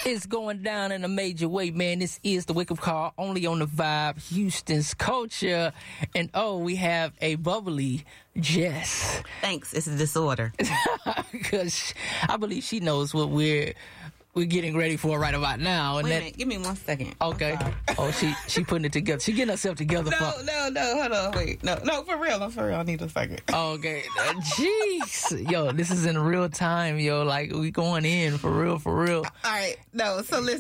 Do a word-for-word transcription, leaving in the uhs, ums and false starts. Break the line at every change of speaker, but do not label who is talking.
It's going down in a major way, man. This is the Wake Up Call, only on the Vibe, Houston's culture. And oh, we have a bubbly Jess.
Thanks. It's a disorder.
Because I believe she knows what we're we're getting ready for right about now. And
Wait
that,
a minute. Give me one second.
Okay. Oh, she she putting it together. She getting herself together.
No,
for,
no, no. Hold on. Wait. No, no. For real. No, for real. I need a second.
Okay. Jeez. Yo, this is in real time, yo. Like, we going in for real, for real.
All right. No, so listen.